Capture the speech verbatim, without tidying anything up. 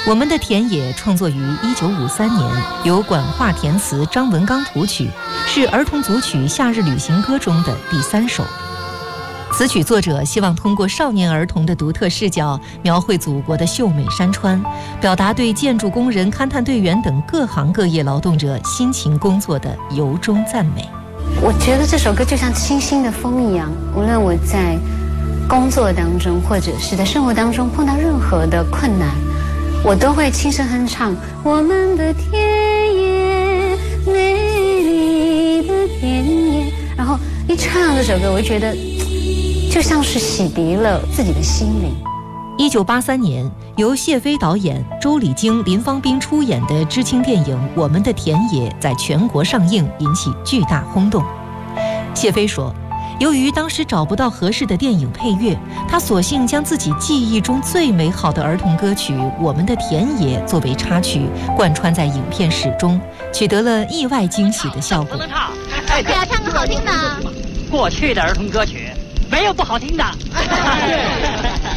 我们的田野创作于一九五三年，由管化填词，张文刚谱曲，是儿童组曲《夏日旅行歌》中的第三首。此曲作者希望通过少年儿童的独特视角，描绘祖国的秀美山川，表达对建筑工人、勘探队员等各行各业劳动者辛勤工作的由衷赞美。 我觉得这首歌就像清新的风一样，无论我在工作当中或者是在生活当中碰到任何的困难，我都会轻声哼唱我们的田野，美丽的田野，然后一唱这首歌，我就觉得就像是洗涤了自己的心灵。 一九八三年，由谢飞导演、周礼京、林芳斌出演的知青电影《我们的田野》在全国上映，引起巨大轰动。谢飞说，由于当时找不到合适的电影配乐，他索性将自己记忆中最美好的儿童歌曲《我们的田野》作为插曲，贯穿在影片始终，取得了意外惊喜的效果。 能唱，哎， 对啊，唱个好听的。 过去的儿童歌曲没有不好听的。